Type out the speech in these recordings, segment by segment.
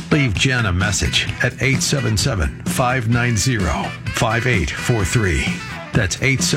Leave Jen a message at 877-590-5843. That's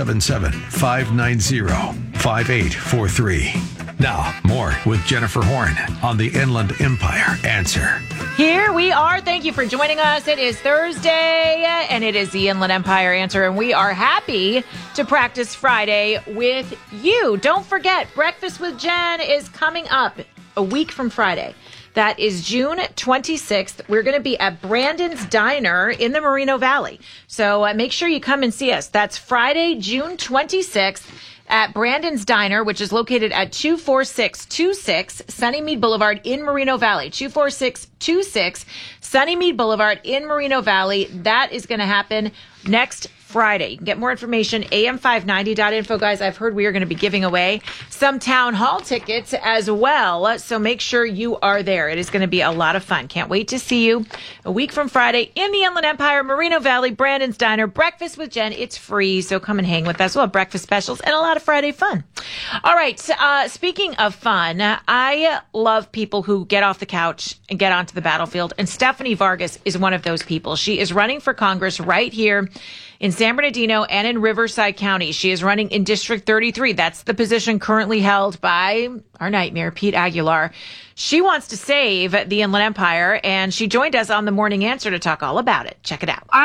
877-590-5843. Now, more with Jennifer Horn on the Inland Empire Answer. Here we are. Thank you for joining us. It is Thursday, and it is the Inland Empire Answer, and we are happy to practice Friday with you. Don't forget, Breakfast with Jen is coming up a week from Friday. That is June 26th. We're going to be at Brandon's Diner in the Moreno Valley. So make sure you come and see us. That's Friday, June 26th at Brandon's Diner, which is located at 24626 Sunnymead Boulevard in Moreno Valley. 24626 Sunnymead Boulevard in Moreno Valley. That is going to happen next Friday. You can get more information, am590.info. Guys, I've heard we are going to be giving away some town hall tickets as well, so make sure you are there. It is going to be a lot of fun. Can't wait to see you a week from Friday in the Inland Empire, Moreno Valley, Brandon's Diner. Breakfast with Jen. It's free, so come and hang with us. We'll have breakfast specials and a lot of Friday fun. All right, speaking of fun, I love people who get off the couch and get onto the battlefield, and Stephanie Vargas is one of those people. She is running for Congress right here in San Bernardino and in Riverside County. She is running in District 33. That's the position currently held by our nightmare, Pete Aguilar. She wants to save the Inland Empire, and she joined us on the Morning Answer to talk all about it. Check it out.